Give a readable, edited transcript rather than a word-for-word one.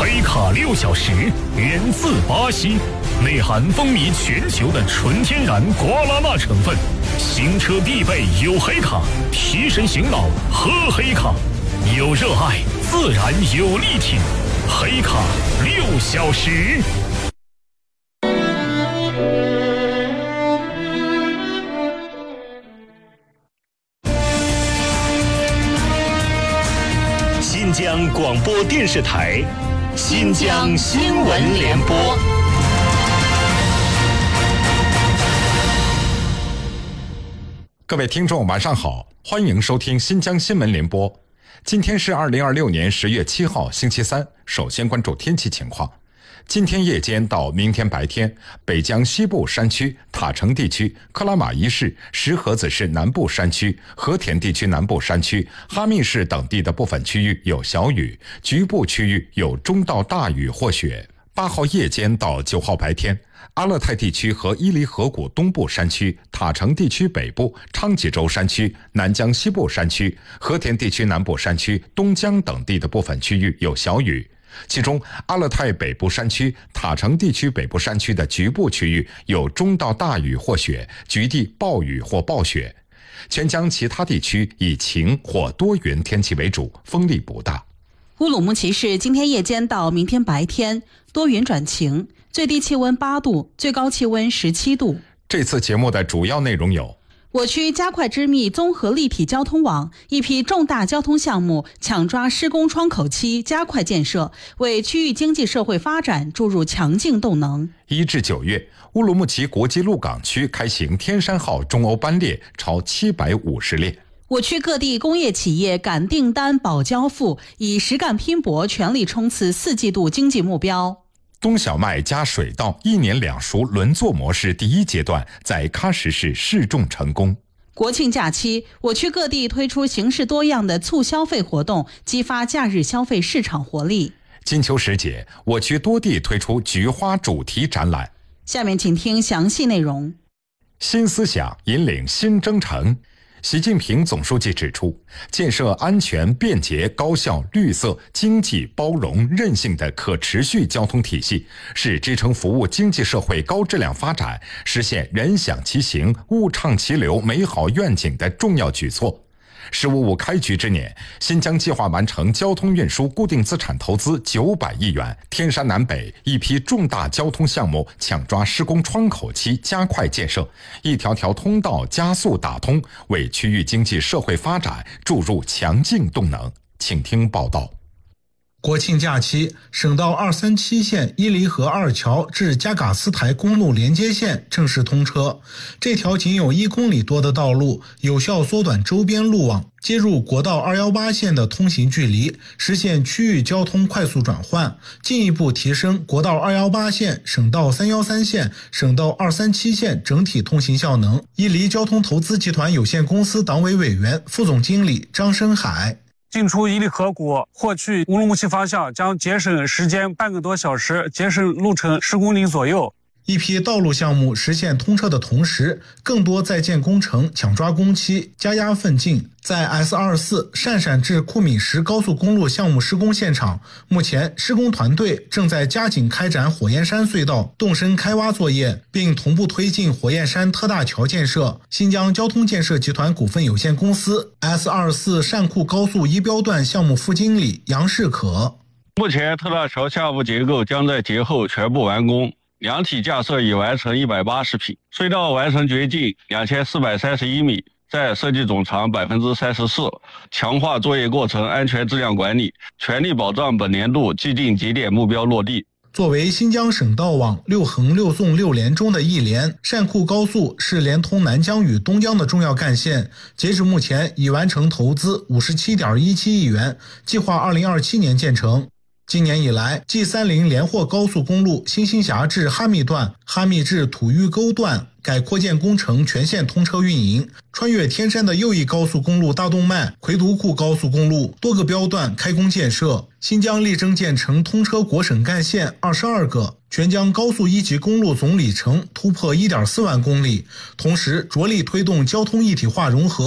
黑卡6小时，源自巴西，内含风靡全球的纯天然瓜拉纳成分。行车必备有黑卡，提神醒脑喝黑卡，有热爱自然有力挺。黑卡6小时。新疆广播电视台，新疆新闻联播。 各位听众晚上好，欢迎收听新疆新闻联播。今天是2026年10月7号星期三，首先关注天气情况。今天夜间到明天白天，北疆西部山区、塔城地区、克拉玛依市、石河子市南部山区、和田地区南部山区、哈密市等地的部分区域有小雨，局部区域有中到大雨或雪。8号夜间到9号白天，阿勒泰地区和伊犁河谷东部山区、塔城地区北部、昌吉州山区、南疆西部山区、和田地区南部山区、东疆等地的部分区域有小雨。其中，阿勒泰北部山区、塔城地区北部山区的局部区域有中到大雨或雪，局地暴雨或暴雪。全疆其他地区以晴或多云天气为主，风力不大。 乌鲁木齐市今天夜间到明天白天多云转晴，最低气温8度，最高气温17度。 这次节目的主要内容有： 我区加快织密综合立体交通网，一批重大交通项目抢抓施工窗口期，加快建设，为区域经济社会发展注入强劲动能。 1至9月，乌鲁木齐国际陆港区开行天山号中欧班列超750列。 我区各地工业企业赶订单保交付，以实干拼搏全力冲刺4季度经济目标。 冬小麦加水稻1年2熟轮作模式第1阶段在喀什市试种成功。 国庆假期，我区各地推出形式多样的促消费活动，激发假日消费市场活力。 金秋时节，我区多地推出菊花主题展览。 下面请听详细内容。 新思想引领新征程。习近平总书记指出，建设安全、便捷、高效、绿色、经济、包容、韧性的可持续交通体系，是支撑服务经济社会高质量发展、实现人享其行、物畅其流美好愿景的重要举措。“15+5”开局之年，新疆计划完成交通运输固定资产投资900亿元，天山南北一批重大交通项目抢抓施工窗口期，加快建设，一条条通道加速打通，为区域经济社会发展注入强劲动能。请听报道。 国庆假期，省道237线伊犁河二桥至加嘎斯台公路连接线正式通车。这条仅有1公里多的道路，有效缩短周边路网，接入国道218线的通行距离，实现区域交通快速转换，进一步提升国道218线、省道313线、省道237线整体通行效能。伊犁交通投资集团有限公司党委委员、副总经理张深海。 进出伊犁河谷或去乌鲁木齐方向将节省时间半个多小时，节省路程10公里左右。 一批道路项目实现通车的同时，更多在建工程抢抓工期，加压奋进。在 S24 鄯善至库米什高速公路项目施工现场，目前施工团队正在加紧开展火焰山隧道动深开挖作业，并同步推进火焰山特大桥建设。新疆交通建设集团股份有限公司 S24 善库高速1标段项目副经理杨世可： 目前特大桥下部结构将在节后全部完工，两体架设已完成180匹，隧道完成掘进2431米，占设计总长34%，强化作业过程安全质量管理，全力保障本年度既定节点目标落地。 作为新疆省道网6横6纵6连中的一连，善库高速是连通南疆与东疆的重要干线，截至目前已完成投资57.17亿元，计划2027年建成。今年以来， G30 连霍高速公路新兴峡至哈密段、哈密至土峪沟段改扩建工程全线通车运营，穿越天山的又一高速公路大动脉、奎图库高速公路多个标段开工建设。新疆力争建成通车国省干线22个，全疆高速1级公路总里程突破1.4万公里，同时着力推动交通一体化融合。